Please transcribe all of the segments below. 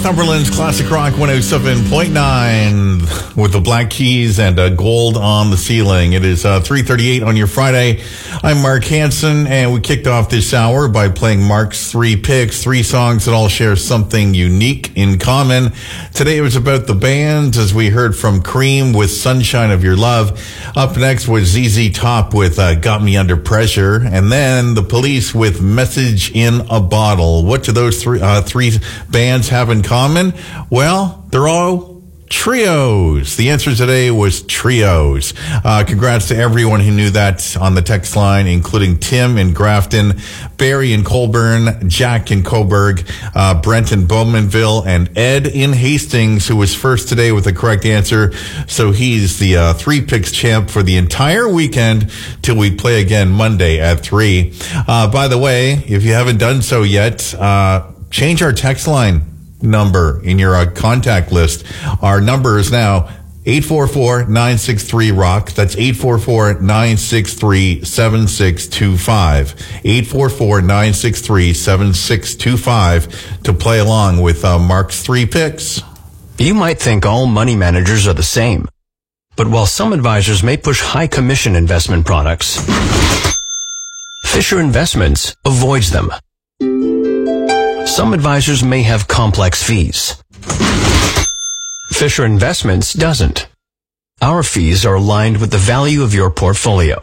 Northumberland's Classic Rock 107.9 with the Black Keys and gold on the ceiling. It is 3:38 on your Friday. I'm Mark Hansen, and we kicked off this hour by playing Mark's three picks, three songs that all share something unique in common. Today it was about the bands, as we heard from Cream with Sunshine of Your Love. Up next was ZZ Top with Got Me Under Pressure, and then the Police with Message in a Bottle. What do those three bands have in common? Well, they're all trios. The answer today was trios. Congrats to everyone who knew that on the text line, including Tim in Grafton, Barry in Colburn, Jack in Coburg, Brent in Bowmanville, and Ed in Hastings, who was first today with the correct answer. So he's the three picks champ for the entire weekend till we play again Monday at 3. By the way, if you haven't done so yet, change our text line number in your contact list. Our number is now 844-963-ROCK. That's 844-963-7625. 844-963-7625 to play along with Mark's three picks. You might think all money managers are the same, but while some advisors may push high commission investment products, Fisher Investments avoids them. Some advisors may have complex fees. Fisher Investments doesn't. Our fees are aligned with the value of your portfolio.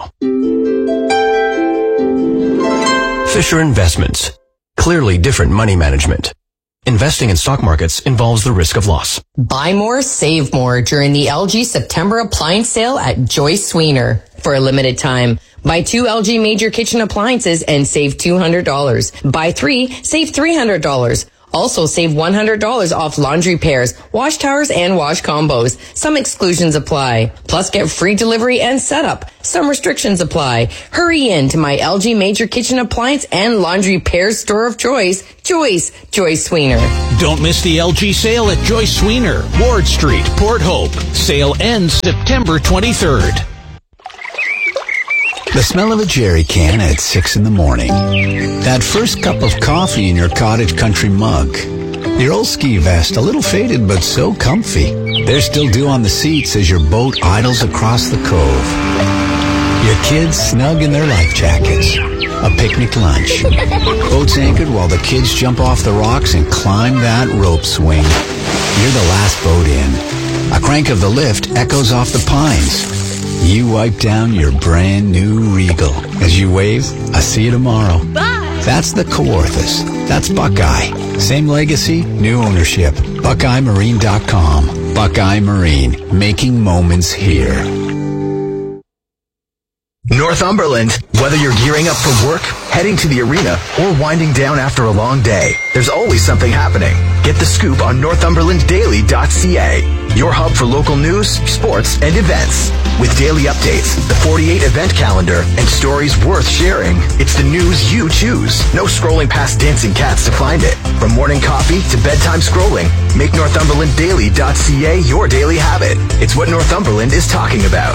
Fisher Investments. Clearly different money management. Investing in stock markets involves the risk of loss. Buy more, save more during the LG September appliance sale at Joyce Sweener. For a limited time, buy 2 LG major kitchen appliances and save $200. Buy 3, save $300. Also save $100 off laundry pairs, wash towers, and wash combos. Some exclusions apply. Plus get free delivery and setup. Some restrictions apply. Hurry in to my LG major kitchen appliance and laundry pairs store of choice. Joyce Sweener. Don't miss the LG sale at Joyce Sweener, Ward Street, Port Hope. Sale ends September 23rd. The smell of a jerry can at 6 in the morning. That first cup of coffee in your cottage country mug. Your old ski vest, a little faded but so comfy. There's still dew on the seats as your boat idles across the cove. Your kids snug in their life jackets. A picnic lunch. Boats anchored while the kids jump off the rocks and climb that rope swing. You're the last boat in. A crank of the lift echoes off the pines. You wipe down your brand new Regal. As you wave, I see you tomorrow. Bye! That's the Kawarthas. That's Buckeye. Same legacy, new ownership. BuckeyeMarine.com. Buckeye Marine. Making moments here. Northumberland. Whether you're gearing up for work, heading to the arena, or winding down after a long day, there's always something happening. Get the scoop on NorthumberlandDaily.ca, your hub for local news, sports, and events. With daily updates, the 48 event calendar, and stories worth sharing, it's the news you choose. No scrolling past dancing cats to find it. From morning coffee to bedtime scrolling, make NorthumberlandDaily.ca your daily habit. It's what Northumberland is talking about.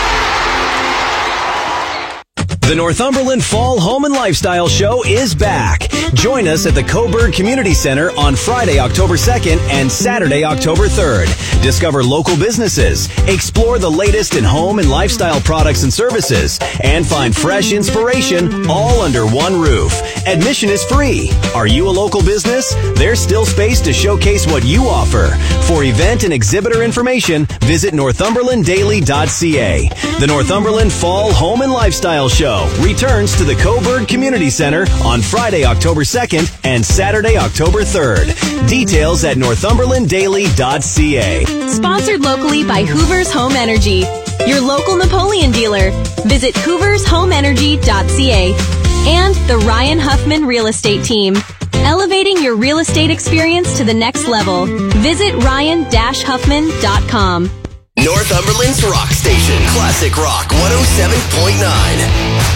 The Northumberland Fall Home and Lifestyle Show is back. Join us at the Coburg Community Center on Friday, October 2nd and Saturday, October 3rd. Discover local businesses, explore the latest in home and lifestyle products and services, and find fresh inspiration all under one roof. Admission is free. Are you a local business? There's still space to showcase what you offer. For event and exhibitor information, visit NorthumberlandDaily.ca. The Northumberland Fall Home and Lifestyle Show returns to the Coburg Community Center on Friday, October 2nd and Saturday, October 3rd. Details at NorthumberlandDaily.ca. Sponsored locally by Hoover's Home Energy, your local Napoleon dealer. Visit HooversHomeEnergy.ca. And the Ryan Huffman Real Estate Team, elevating your real estate experience to the next level. Visit ryan-huffman.com. Northumberland's rock station, Classic Rock 107.9.